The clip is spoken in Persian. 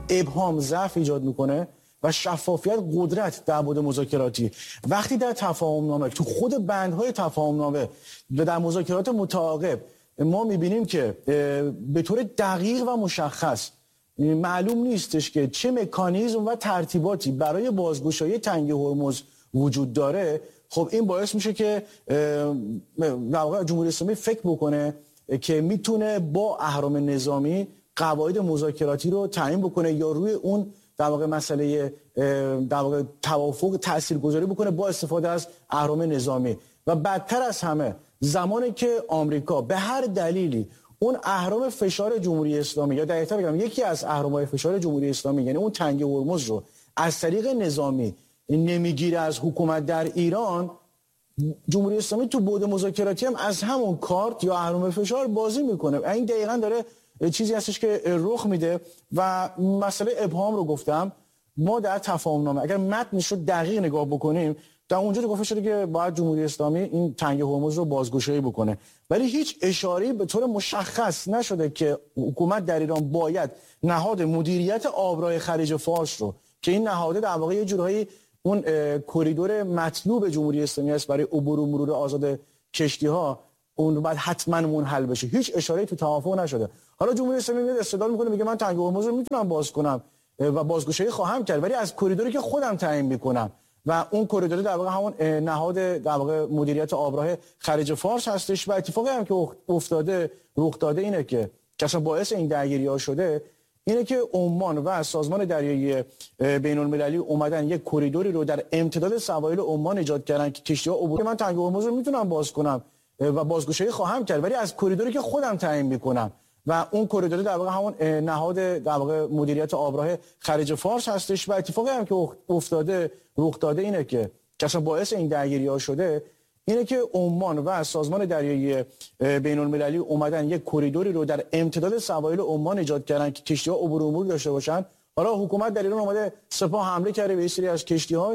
ابهام، ضعف ایجاد میکنه و شفافیت قدرت در بود مذاکراتی. وقتی در تفاهم نامه تو خود بندهای تفاهم نامه و در مذاکرات متعاقب ما میبینیم که به طور دقیق و مشخص معلوم نیستش که چه مکانیزم و ترتیباتی برای بازگشایی تنگه هرمز وجود داره، خب این باعث میشه که در واقع جمهوری اسلامی فکر بکنه که میتونه با اهرام نظامی قواعد مذاکراتی رو تعیین بکنه یا روی اون در واقع مسئله در واقع توافق تاثیرگذاری بکنه با استفاده از اهرام نظامی. و بدتر از همه زمانی که آمریکا به هر دلیلی اون اهرام فشار جمهوری اسلامی یا در واقع بگم یکی از اهرام‌های فشار جمهوری اسلامی یعنی اون تنگه هرمز رو از طریق نظامی نمیگیره از حکومت در ایران، جمهوری اسلامی تو بعد مذاکراتی هم از همون کارت یا اهرام فشار بازی میکنه. این دقیقاً داره چیزی هستش که رخ میده. و مسئله ابهام رو گفتم، ما در تفاهم نامه اگر متنش رو دقیق نگاه بکنیم در اونجا گفته شده که باید جمهوری اسلامی این تنگه هرمز رو بازگشایی بکنه، ولی هیچ اشاره‌ای به طور مشخص نشده که حکومت در ایران باید نهاد مدیریت آبراه خلیج فارس رو که این نهاد در واقع یه جورایی اون کریدور مطلوب جمهوری اسلامی است برای عبور و مرور آزاد کشتی‌ها، اون بعد حتما منحل بشه. هیچ اشاره‌ای تو توافق نشده. حالا جمهوری اسلامی میاد استدلال میکنه میگه من تنگه هرمز رو میتونم باز کنم و بازگشایی خواهم کرد، ولی از کریدوری که خودم تعیین میکنم و اون کریدور در واقع همون نهاد در واقع مدیریت آبراه خلیج فارس هستش. و اتفاقی هم که افتاده رخ داده اینه که اصلا باعث این درگیری‌ها شده اینه که عمان و سازمان دریایی بین‌المللی اومدن یک کریدوری رو در امتداد سواحل عمان ایجاد کردن که کشتی‌ها عبور. من تنگه هرمز رو میتونم باز کنم و بازگشایی خواهم کرد، ولی از کریدوری که خودم تعیین میکنم و اون کریدور در واقع همون نهاد در واقع مدیریت آبراه خلیج فارس هستش. و اتفاقی هم که افتاده رخ داده اینه که اصلا باعث این درگیری‌ها شده اینه که عمان و سازمان دریایی بین‌المللی اومدن یک کریدوری رو در امتداد سواحل عمان ایجاد کردن که کشتی‌ها عبور و مرور داشته باشن. حالا حکومت در ایران اومده سپاه حمله کرده به این سری از کشتی‌ها.